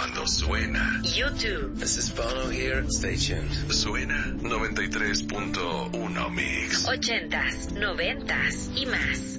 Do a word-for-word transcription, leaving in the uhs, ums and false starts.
cuando suena. YouTube. This is Bono here. Stay tuned. Suena noventa y tres punto uno Mix. Ochentas, noventas y más.